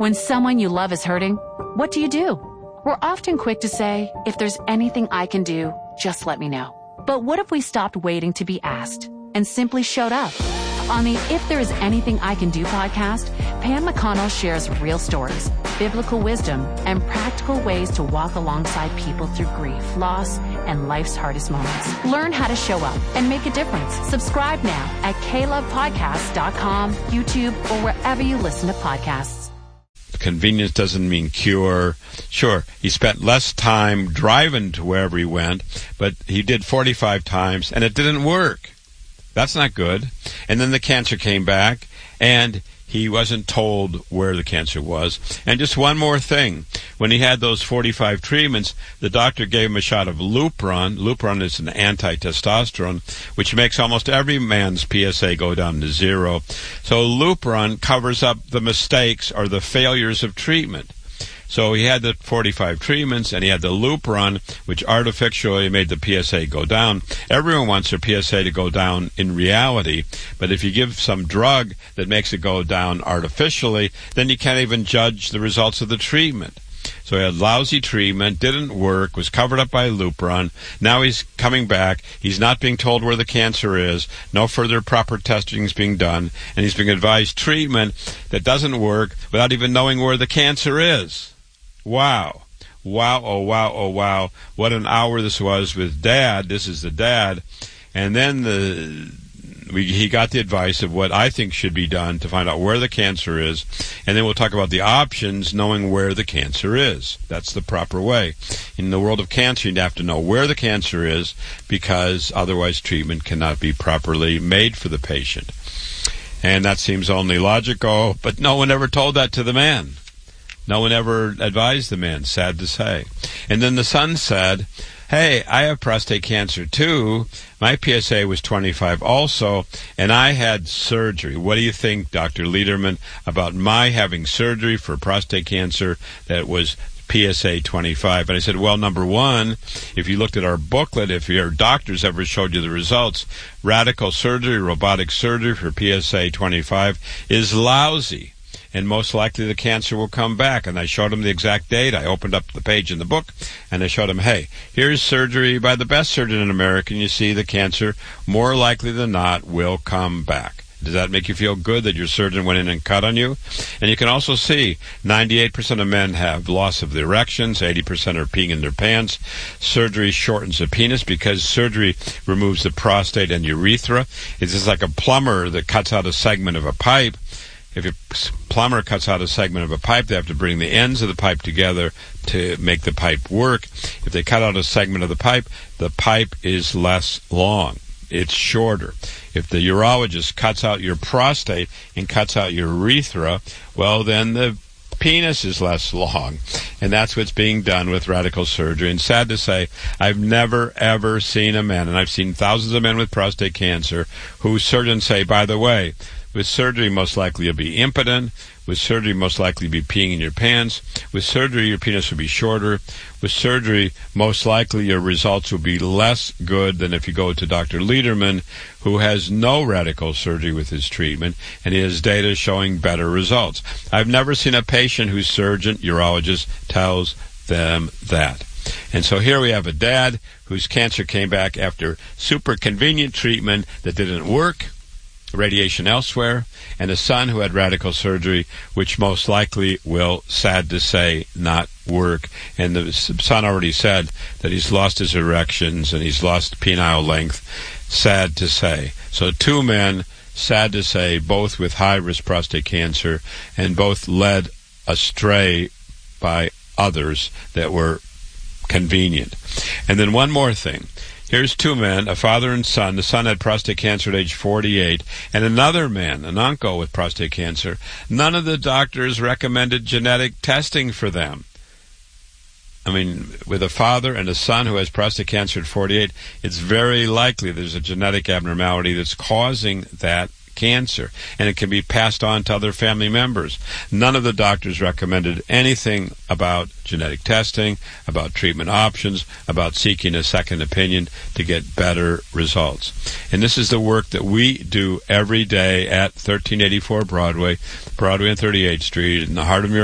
When someone you love is hurting, what do? We're often quick to say, if there's anything I can do, just let me know. But what if we stopped waiting to be asked and simply showed up? On the If There Is Anything I Can Do podcast, Pam McConnell shares real stories, biblical wisdom, and practical ways to walk alongside people through grief, loss, and life's hardest moments. Learn how to show up and make a difference. Subscribe now at KLovePodcasts.com, YouTube, or wherever you listen to podcasts. Convenience doesn't mean cure. Sure, he spent less time driving to wherever he went, but he did 45 times, and it didn't work. That's not good. And then the cancer came back, and he wasn't told where the cancer was. And just one more thing. When he had those 45 treatments, the doctor gave him a shot of Lupron. Lupron is an anti-testosterone, which makes almost every man's PSA go down to 0. So Lupron covers up the mistakes or the failures of treatment. So he had the 45 treatments, and he had the Lupron, which artificially made the PSA go down. Everyone wants their PSA to go down in reality, but if you give some drug that makes it go down artificially, then you can't even judge the results of the treatment. So he had lousy treatment, didn't work, was covered up by Lupron. Now he's coming back. He's not being told where the cancer is. No further proper testing is being done, and he's being advised treatment that doesn't work without even knowing where the cancer is. Wow. Wow, oh wow, oh wow. What an hour this was with Dad. This is the dad. And then he got the advice of what I think should be done to find out where the cancer is. And then we'll talk about the options, knowing where the cancer is. That's the proper way. In the world of cancer, you have to know where the cancer is, because otherwise treatment cannot be properly made for the patient. And that seems only logical, but no one ever told that to the man. No one ever advised the man, sad to say. And then the son said, hey, I have prostate cancer too. My PSA was 25 also, and I had surgery. What do you think, Dr. Lederman, about my having surgery for prostate cancer that was PSA 25? And I said, well, number one, if you looked at our booklet, if your doctors ever showed you the results, radical surgery, robotic surgery for PSA 25 is lousy. And most likely the cancer will come back. And I showed him the exact date. I opened up the page in the book, and I showed him, hey, here's surgery by the best surgeon in America, and you see the cancer, more likely than not, will come back. Does that make you feel good that your surgeon went in and cut on you? And you can also see 98% of men have loss of the erections, 80% are peeing in their pants. Surgery shortens the penis because surgery removes the prostate and urethra. It's just like a plumber that cuts out a segment of a pipe. If a plumber cuts out a segment of a pipe, they have to bring the ends of the pipe together to make the pipe work. If they cut out a segment of the pipe is less long. It's shorter. If the urologist cuts out your prostate and cuts out your urethra, well, then the penis is less long. And that's what's being done with radical surgery. And sad to say, I've never, ever seen a man, and I've seen thousands of men with prostate cancer, whose surgeons say, by the way, with surgery, most likely you'll be impotent. With surgery, most likely you'll be peeing in your pants. With surgery, your penis will be shorter. With surgery, most likely your results will be less good than if you go to Dr. Lederman, who has no radical surgery with his treatment, and he has data showing better results. I've never seen a patient whose surgeon, urologist, tells them that. And so here we have a dad whose cancer came back after super convenient treatment that didn't work, radiation elsewhere, and a son who had radical surgery, which most likely will, sad to say, not work. And the son already said that he's lost his erections and he's lost penile length. Sad to say. So two men, sad to say, both with high-risk prostate cancer, and both led astray by others that were convenient. And then one more thing. Here's two men, a father and son. The son had prostate cancer at age 48, and another man, an uncle with prostate cancer. None of the doctors recommended genetic testing for them. I mean, with a father and a son who has prostate cancer at 48, it's very likely there's a genetic abnormality that's causing that cancer, and it can be passed on to other family members. None of the doctors recommended anything about genetic testing, about treatment options, about seeking a second opinion to get better results. And this is the work that we do every day at 1384 Broadway and 38th Street in the heart of